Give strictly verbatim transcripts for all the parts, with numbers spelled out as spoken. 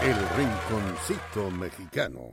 El Rinconcito Mexicano.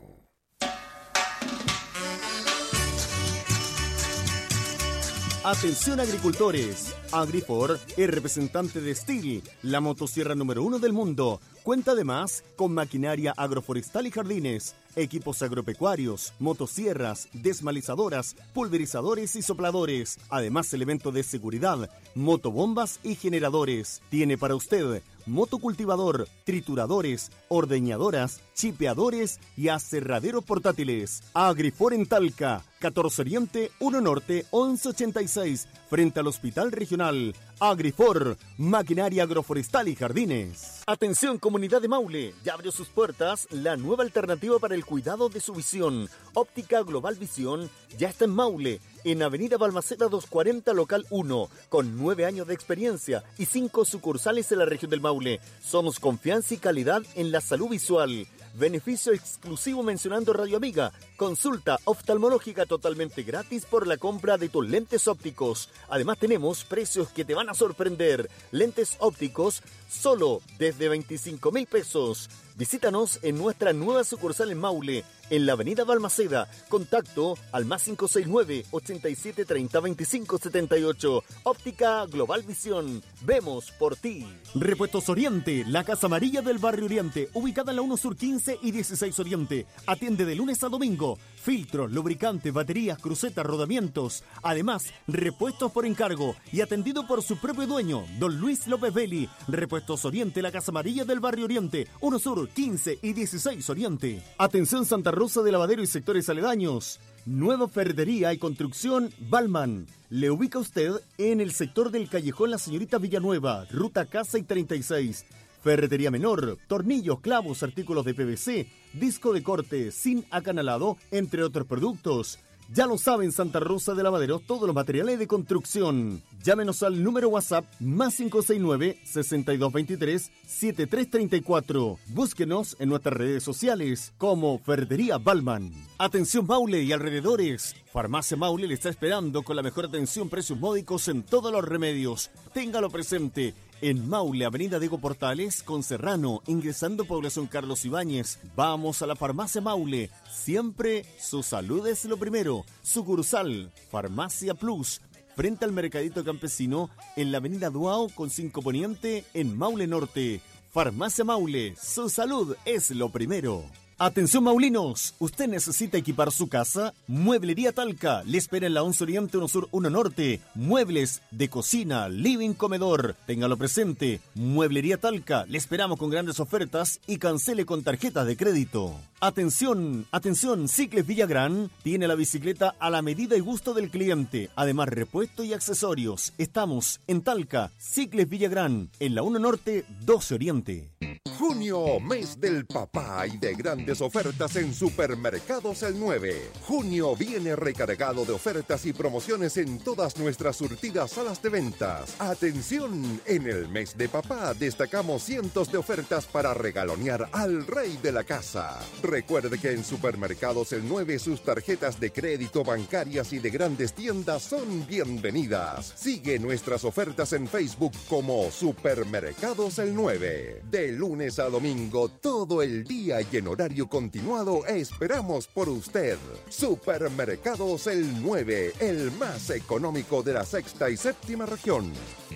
Atención agricultores, Agrifor es representante de Stihl, la motosierra número uno del mundo. Cuenta además con maquinaria agroforestal y jardines, equipos agropecuarios, motosierras, desmalizadoras, pulverizadores y sopladores. Además elementos de seguridad, motobombas y generadores. Tiene para usted motocultivador, trituradores, ordeñadoras, chipeadores y aserraderos portátiles. Agrifor en Talca, catorce Oriente, uno Norte, once ochenta y seis, frente al Hospital Regional. Agrifor, maquinaria agroforestal y jardines. Atención comunidad de Maule, ya abrió sus puertas la nueva alternativa para el cuidado de su visión. Óptica Global Visión ya está en Maule, en Avenida Balmaceda doscientos cuarenta, local uno, con nueve años de experiencia y cinco sucursales en la región del Maule. Somos confianza y calidad en la salud visual. Beneficio exclusivo mencionando Radio Amiga. Consulta oftalmológica totalmente gratis por la compra de tus lentes ópticos. Además tenemos precios que te van a sorprender. Lentes ópticos solo desde veinticinco mil pesos. Visítanos en nuestra nueva sucursal en Maule, en la avenida Balmaceda. Contacto al más cinco seis nueve, ochenta y siete treinta, veinticinco setenta y ocho. Óptica Global Visión. Vemos por ti. Repuestos Oriente, la Casa Amarilla del Barrio Oriente, ubicada en la uno Sur quince y dieciséis Oriente. Atiende de lunes a domingo. Filtros, lubricantes, baterías, crucetas, rodamientos. Además, repuestos por encargo y atendido por su propio dueño, don Luis López Belli. Repuestos Oriente, la Casa Amarilla del Barrio Oriente, uno Sur quince y dieciséis Oriente. Atención Santa Rosa de Lavadero y sectores aledaños. Nueva ferretería y construcción Balman. Le ubica usted en el sector del Callejón La Señorita Villanueva, ruta Casa y treinta y seis. Ferretería menor, tornillos, clavos, artículos de P V C, disco de corte, sin acanalado, entre otros productos. Ya lo saben, Santa Rosa de Lavadero, todos los materiales de construcción. Llámenos al número WhatsApp más cinco seis nueve, seis dos dos tres, siete tres tres cuatro. Búsquenos en nuestras redes sociales como Ferretería Balman. Atención Maule y alrededores. Farmacia Maule le está esperando con la mejor atención, precios módicos en todos los remedios. Téngalo presente. En Maule, Avenida Diego Portales, con Serrano, ingresando Población Carlos Ibáñez. Vamos a la Farmacia Maule. Siempre su salud es lo primero. Sucursal, Farmacia Plus, frente al Mercadito Campesino, en la Avenida Duao, con cinco Poniente, en Maule Norte. Farmacia Maule, su salud es lo primero. Atención maulinos, ¿usted necesita equipar su casa? Mueblería Talca, le espera en la once Oriente, uno Sur, uno Norte. Muebles de cocina, living, comedor. Téngalo presente. Mueblería Talca, le esperamos con grandes ofertas y cancele con tarjetas de crédito. Atención, atención, Cicles Villagrán tiene la bicicleta a la medida y gusto del cliente. Además, repuesto y accesorios. Estamos en Talca, Cicles Villagrán, en la uno Norte, doce Oriente. Junio, mes del papá y de grandes ofertas en Supermercados El nueve. Junio viene recargado de ofertas y promociones en todas nuestras surtidas salas de ventas. Atención, en el mes de papá destacamos cientos de ofertas para regalonear al rey de la casa. Recuerde que en Supermercados El nueve sus tarjetas de crédito, bancarias y de grandes tiendas son bienvenidas. Sigue nuestras ofertas en Facebook como Supermercados El nueve. De lunes a domingo, todo el día y en horario continuado, esperamos por usted. Supermercados El nueve, el más económico de la sexta y séptima región.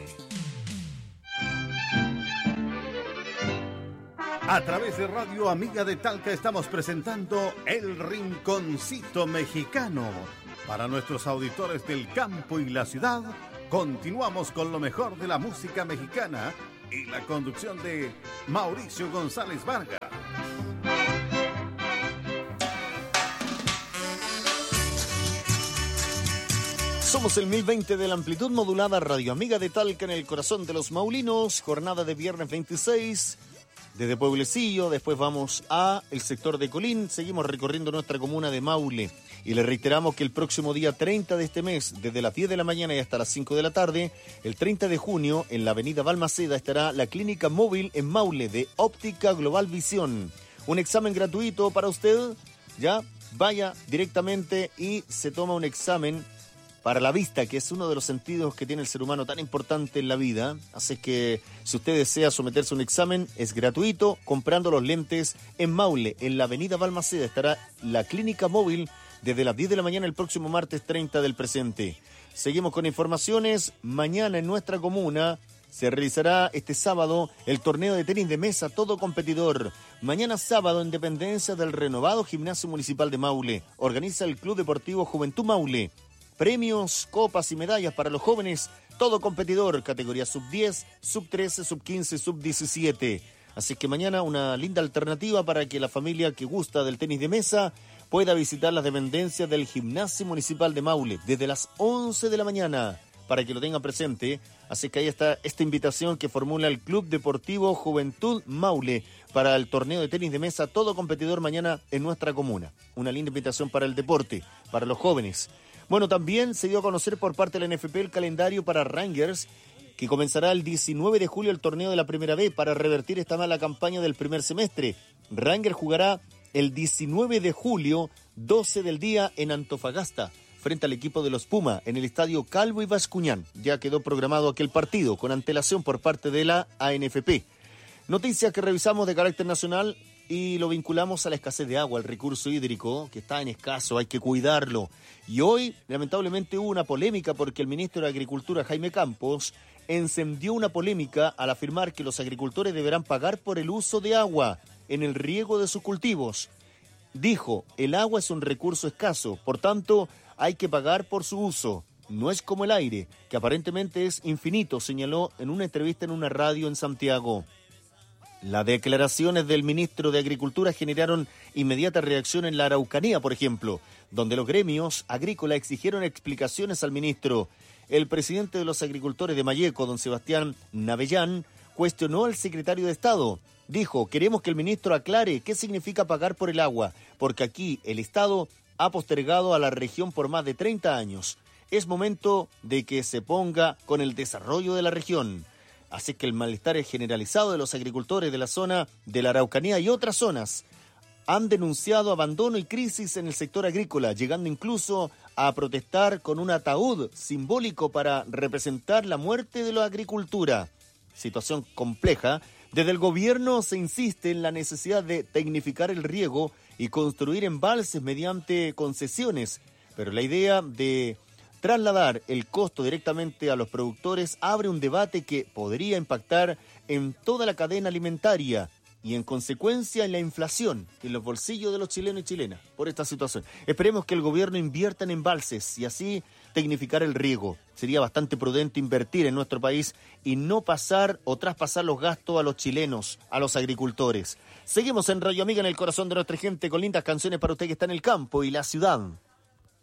A través de Radio Amiga de Talca estamos presentando El Rinconcito Mexicano. Para nuestros auditores del campo y la ciudad, continuamos con lo mejor de la música mexicana y la conducción de Mauricio González Vargas. Somos el mil veinte de la amplitud modulada, Radio Amiga de Talca en el corazón de los maulinos. Jornada de viernes veintiséis, desde Pueblecillo. Después vamos a el sector de Colín. Seguimos recorriendo nuestra comuna de Maule. Y le reiteramos que el próximo día treinta de este mes, desde las diez de la mañana y hasta las cinco de la tarde, el treinta de junio, en la avenida Balmaceda, estará la clínica móvil en Maule de Óptica Global Visión. Un examen gratuito para usted. Ya vaya directamente y se toma un examen para la vista, que es uno de los sentidos que tiene el ser humano tan importante en la vida. Así que si usted desea someterse a un examen, es gratuito, comprando los lentes en Maule, en la avenida Balmaceda. Estará la clínica móvil desde las diez de la mañana el próximo martes treinta del presente. Seguimos con informaciones. Mañana en nuestra comuna se realizará este sábado el torneo de tenis de mesa todo competidor. Mañana sábado en dependencia del renovado Gimnasio Municipal de Maule. Organiza el Club Deportivo Juventud Maule. Premios, copas y medallas para los jóvenes, todo competidor, categoría sub diez, sub trece, sub quince, sub diecisiete. Así que mañana una linda alternativa para que la familia que gusta del tenis de mesa pueda visitar las dependencias del Gimnasio Municipal de Maule desde las once de la mañana, para que lo tengan presente. Así que ahí está esta invitación que formula el Club Deportivo Juventud Maule para el torneo de tenis de mesa todo competidor mañana en nuestra comuna. Una linda invitación para el deporte, para los jóvenes. Bueno, también se dio a conocer por parte de la N F P el calendario para Rangers, que comenzará el diecinueve de julio el torneo de la Primera B para revertir esta mala campaña del primer semestre. Rangers jugará el diecinueve de julio, doce del día, en Antofagasta, frente al equipo de los Puma, en el estadio Calvo y Bascuñán. Ya quedó programado aquel partido con antelación por parte de la A N F P. Noticias que revisamos de carácter nacional y lo vinculamos a la escasez de agua, el recurso hídrico, que está en escaso, hay que cuidarlo. Y hoy, lamentablemente, hubo una polémica porque el ministro de Agricultura, Jaime Campos, encendió una polémica al afirmar que los agricultores deberán pagar por el uso de agua en el riego de sus cultivos. Dijo, el agua es un recurso escaso, por tanto, hay que pagar por su uso. No es como el aire, que aparentemente es infinito, señaló en una entrevista en una radio en Santiago. Las declaraciones del ministro de Agricultura generaron inmediata reacción en la Araucanía, por ejemplo, donde los gremios agrícolas exigieron explicaciones al ministro. El presidente de los agricultores de Malleco, don Sebastián Navellán, cuestionó al secretario de Estado. Dijo, queremos que el ministro aclare qué significa pagar por el agua, porque aquí el Estado ha postergado a la región por más de treinta años. Es momento de que se ponga con el desarrollo de la región. Así que el malestar es generalizado de los agricultores de la zona de la Araucanía y otras zonas. Han denunciado abandono y crisis en el sector agrícola, llegando incluso a protestar con un ataúd simbólico para representar la muerte de la agricultura. Situación compleja. Desde el gobierno se insiste en la necesidad de tecnificar el riego y construir embalses mediante concesiones, pero la idea de trasladar el costo directamente a los productores abre un debate que podría impactar en toda la cadena alimentaria y en consecuencia en la inflación en los bolsillos de los chilenos y chilenas por esta situación. Esperemos que el gobierno invierta en embalses y así tecnificar el riego. Sería bastante prudente invertir en nuestro país y no pasar o traspasar los gastos a los chilenos, a los agricultores. Seguimos en Radio Amiga, en el corazón de nuestra gente, con lindas canciones para usted que está en el campo y la ciudad.